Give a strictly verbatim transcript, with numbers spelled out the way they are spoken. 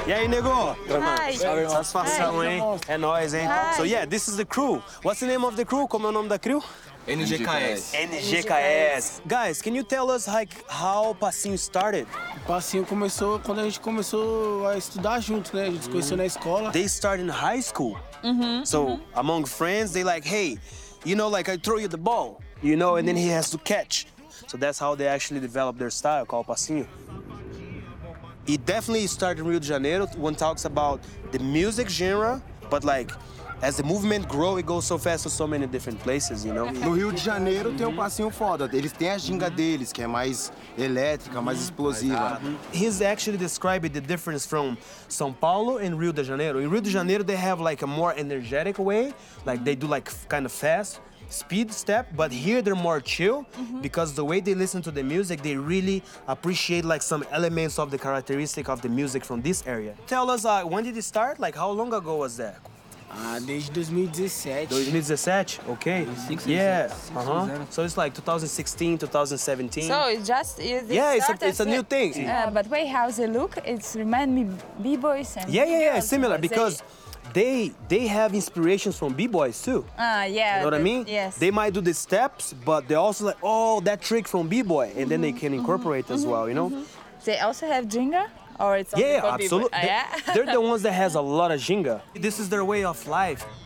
E aí, nego? Hi. Satisfação, Hi. hein? É nóis, hein? Hi. So yeah, this is the crew. What's the name of the crew? Como é o nome da crew? N G K S. N G K S. Guys, can you tell us like how Passinho started? O passinho começou quando a gente começou a estudar junto, né? A gente se conheceu na escola. They started in high school. So among friends, they like, hey, you know, like I throw you the ball, you know, and then he has to catch. So that's how they actually developed their style called Passinho. It definitely started in Rio de Janeiro. One talks about the music genre, but like as the movement grow, it goes so fast to so many different places, you know? No Rio de Janeiro tem um passinho foda. Eles têm a ginga deles, que é mais elétrica, mais explosiva. He's actually describing the difference from São Paulo and Rio de Janeiro. In Rio de Janeiro, they have like a more energetic way, like they do like kind of fast speed step, but here they're more chill because the way they listen to the music, they really appreciate like some elements of the characteristic of the music from this area. Tell us, uh, when did it start? Like how long ago was that? Ah, desde dois mil e dezessete. twenty seventeen? Okay. Six, Yeah. six, six, Uh-huh. zero. So it's like twenty sixteen, twenty seventeen. So it's just it Yeah, it's a, started it's a new thing. Uh, but wait, how's it look? It's remind me b-boys and Yeah, yeah, yeah, girls. similar They- because they they have inspirations from b-boys too. Ah, yeah. You know what I the- mean? Yes. They might do the steps, but they're also like, oh, that trick from b-boy, and then they can incorporate as well, you know? They also have Jenga, or it's only Yeah, for yeah, b-boy? absolutely. Ah, yeah. They're the ones that has a lot of ginga. This is their way of life.